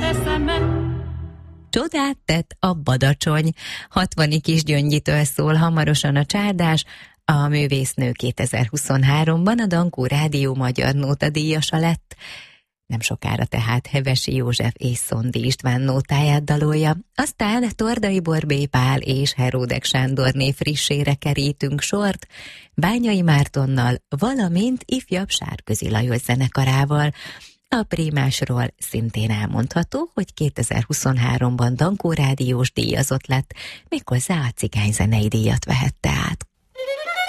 Csodát tett a badacsony. 60 Kisgyöngyitől szól hamarosan a csárdás. A művésznő 2023-ban a Dankó Rádió Magyar Nóta díjasa lett. Nem sokára tehát Hevesi József és Szondi István nótáját dalolja. Aztán Tordai Borbély Pál és Heródek Sándorné frissére kerítünk sort, Bányai Mártonnal, valamint ifjabb Sárközi Lajos zenekarával. A Prémásról szintén elmondható, hogy 2023-ban Dankó Rádiós díjazott lett, méghozzá a cigányzenei díjat vehette át.